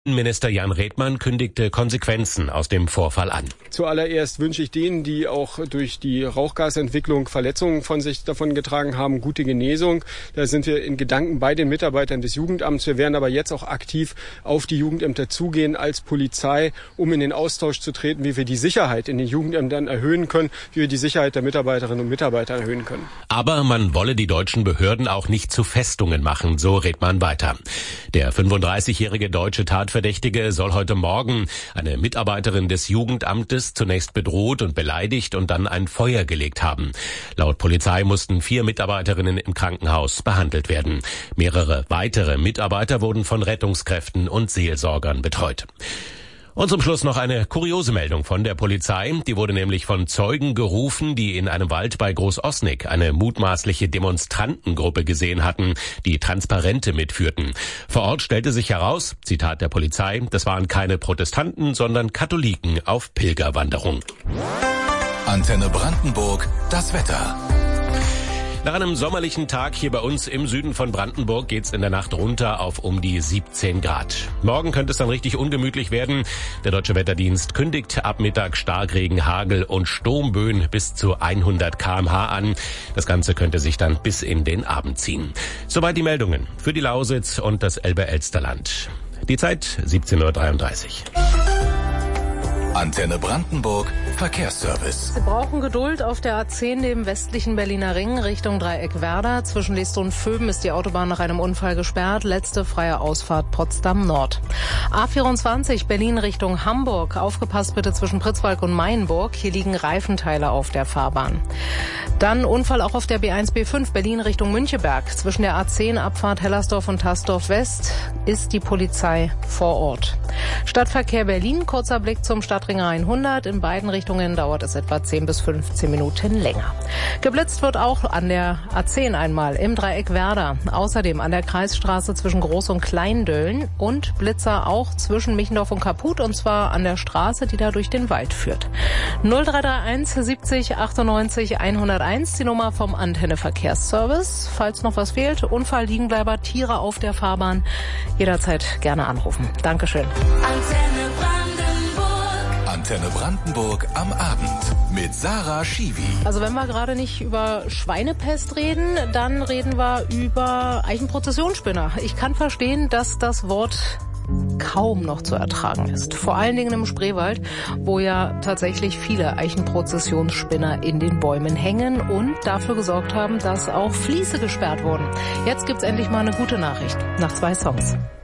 Minister Jan Redmann kündigte Konsequenzen aus dem Vorfall an. Zuallererst wünsche ich denen, die auch durch die Rauchgasentwicklung Verletzungen von sich davon getragen haben, gute Genesung. Da sind wir in Gedanken bei den Mitarbeitern des Jugendamts. Wir werden aber jetzt auch aktiv auf die Jugendämter zugehen als Polizei, um in den Austausch zu treten, wie wir die Sicherheit in den Jugendämtern erhöhen können, wie wir die Sicherheit der Mitarbeiterinnen und Mitarbeiter erhöhen können. Aber man wolle die deutschen Behörden auch nicht zu Festungen machen, so Redmann weiter. Der 35-jährige deutsche Tatverdächtige soll heute Morgen eine Mitarbeiterin des Jugendamtes zunächst bedroht und beleidigt und dann ein Feuer gelegt haben. Laut Polizei mussten 4 Mitarbeiterinnen im Krankenhaus behandelt werden. Mehrere weitere Mitarbeiter wurden von Rettungskräften und Seelsorgern betreut. Und zum Schluss noch eine kuriose Meldung von der Polizei. Die wurde nämlich von Zeugen gerufen, die in einem Wald bei Groß-Osnig eine mutmaßliche Demonstrantengruppe gesehen hatten, die Transparente mitführten. Vor Ort stellte sich heraus, Zitat der Polizei, das waren keine Protestanten, sondern Katholiken auf Pilgerwanderung. Antenne Brandenburg, das Wetter. Nach einem sommerlichen Tag hier bei uns im Süden von Brandenburg geht's in der Nacht runter auf um die 17 Grad. Morgen könnte es dann richtig ungemütlich werden. Der Deutsche Wetterdienst kündigt ab Mittag Starkregen, Hagel und Sturmböen bis zu 100 km/h an. Das Ganze könnte sich dann bis in den Abend ziehen. Soweit die Meldungen für die Lausitz und das Elbe-Elsterland. Die Zeit 17:33 Uhr. Antenne Brandenburg, Verkehrsservice. Sie brauchen Geduld auf der A10 neben westlichen Berliner Ring Richtung Dreieck Werder. Zwischen Liestal und Vöben ist die Autobahn nach einem Unfall gesperrt. Letzte freie Ausfahrt Potsdam Nord. A24 Berlin Richtung Hamburg. Aufgepasst bitte zwischen Pritzwalk und Mayenburg. Hier liegen Reifenteile auf der Fahrbahn. Dann Unfall auch auf der B1 B5 Berlin Richtung Müncheberg. Zwischen der A10 Abfahrt Hellersdorf und Tasdorf West ist die Polizei vor Ort. Stadtverkehr Berlin, kurzer Blick zum Stadtring 100. In beiden Richtungen dauert es etwa 10 bis 15 Minuten länger. Geblitzt wird auch an der A10 einmal im Dreieck Werder. Außerdem an der Kreisstraße zwischen Groß- und Kleindölln und Blitzer auch zwischen Michendorf und Kaput, und zwar an der Straße, die da durch den Wald führt. 0331 70 98 101, die Nummer vom Antenne Verkehrsservice. Falls noch was fehlt, Unfall, Liegenbleiber, Tiere auf der Fahrbahn, jederzeit gerne anrufen. Dankeschön. Antenne Brandenburg am Abend mit Sarah Schiwi. Also wenn wir gerade nicht über Schweinepest reden, dann reden wir über Eichenprozessionsspinner. Ich kann verstehen, dass das Wort kaum noch zu ertragen ist. Vor allen Dingen im Spreewald, wo ja tatsächlich viele Eichenprozessionsspinner in den Bäumen hängen und dafür gesorgt haben, dass auch Fließe gesperrt wurden. Jetzt gibt's endlich mal eine gute Nachricht nach 2 Songs.